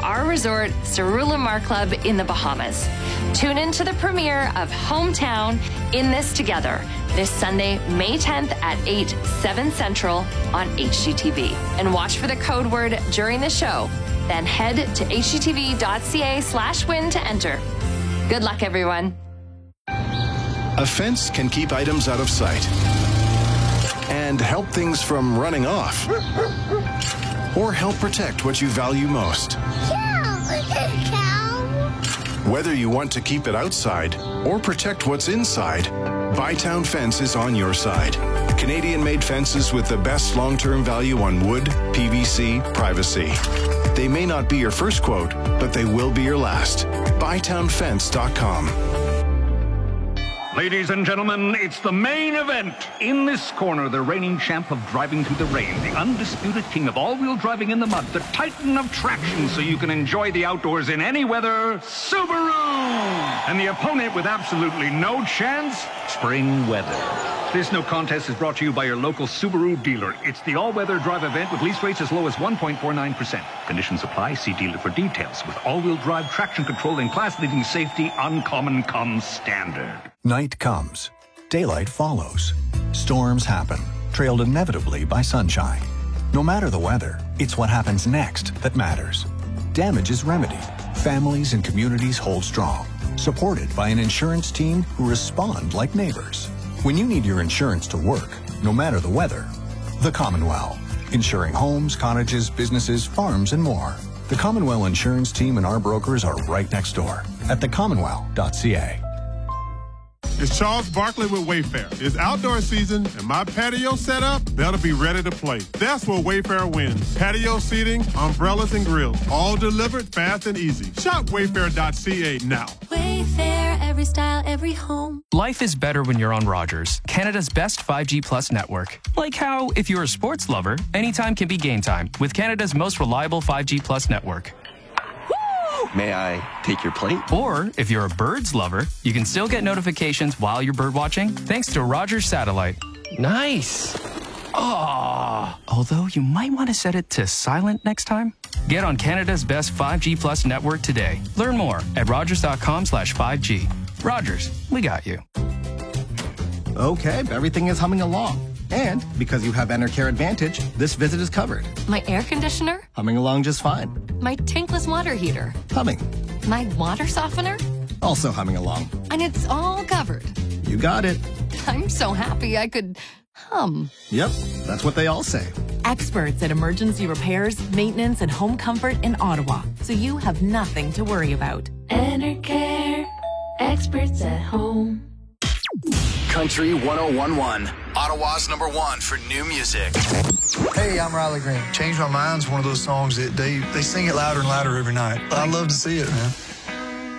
our resort, Sarulamar Club in the Bahamas. Tune in to the premiere of Hometown In This Together this Sunday, May 10th at 8, 7 Central on HGTV. And watch for the code word during the show. Then head to hgtv.ca/win to enter. Good luck, everyone. A fence can keep items out of sight and help things from running off, or help protect what you value most. Whether you want to keep it outside or protect what's inside, Bytown Fence is on your side. Canadian-made fences with the best long-term value on wood, PVC, privacy. They may not be your first quote, but they will be your last. BytownFence.com. Ladies and gentlemen, it's the main event. In this corner, the reigning champ of driving through the rain, the undisputed king of all-wheel driving in the mud, the titan of traction so you can enjoy the outdoors in any weather, Subaru! And the opponent with absolutely no chance, spring weather. This no contest is brought to you by your local Subaru dealer. It's the all-weather drive event with lease rates as low as 1.49%. Conditions apply. See dealer for details. With all-wheel drive traction control and class-leading safety, Uncommon comes standard. Night comes. Daylight follows. Storms happen, trailed inevitably by sunshine. No matter the weather, it's what happens next that matters. Damage is remedied. Families and communities hold strong. Supported by an insurance team who respond like neighbors. When you need your insurance to work, no matter the weather, the Commonwealth. Insuring homes, cottages, businesses, farms, and more. The Commonwealth Insurance Team and our brokers are right next door at thecommonwealth.ca. It's Charles Barkley with Wayfair. It's outdoor season, and my patio setup, that'll be ready to play. That's where Wayfair wins. Patio seating, umbrellas, and grills, all delivered fast and easy. Shop wayfair.ca now. Wayfair, every style, every home. Life is better when you're on Rogers, Canada's best 5G Plus network. Like how, if you're a sports lover, anytime can be game time with Canada's most reliable 5G Plus network. May I take your plate? Or, if you're a birds lover, you can still get notifications while you're bird watching thanks to Rogers Satellite. Nice. Ah, although you might want to set it to silent next time. Get on Canada's best 5G Plus network today. Learn more at rogers.com/5G. Rogers, we got you. Okay, everything is humming along. And because you have Enercare Advantage, this visit is covered. My air conditioner? Humming along just fine. My tankless water heater? Humming. My water softener? Also humming along. And it's all covered. You got it. I'm so happy I could hum. Yep, that's what they all say. Experts at emergency repairs, maintenance, and home comfort in Ottawa, so you have nothing to worry about. Enercare, experts at home. Country 101.1, Ottawa's #1 for new music. Hey, I'm Riley Green. Change My Mind's one of those songs that they sing it louder and louder every night. I love to see it, man.